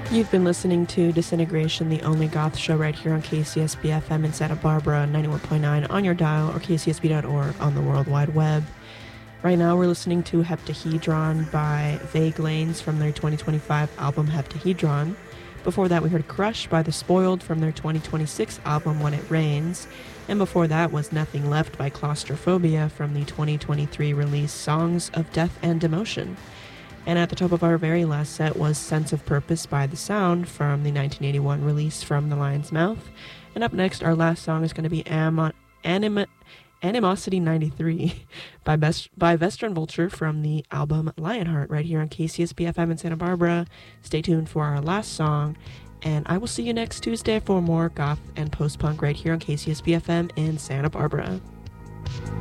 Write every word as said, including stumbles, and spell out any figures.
You've been listening to Disintegration, the only goth show right here on K C S B F M in Santa Barbara, ninety-one point nine on your dial, or K C S B dot org on the World Wide Web. Right now we're listening to Heptahedron by Vague Lanes from their twenty twenty-five album Heptahedron. Before that we heard Crush by The Spoiled from their twenty twenty-six album When It Rains. And before that was Nothing Left by Claustrophobia from the twenty twenty-three release Songs of Death and Demotion. And at the top of our very last set was Sense of Purpose by The Sound from the nineteen eighty-one release From the Lion's Mouth. And up next, our last song is going to be Am- Anim- Animosity ninety-three by, Best- by Western Vulture from the album Lionheart right here on K C S B F M in Santa Barbara. Stay tuned for our last song, and I will see you next Tuesday for more goth and post-punk right here on K C S B F M in Santa Barbara.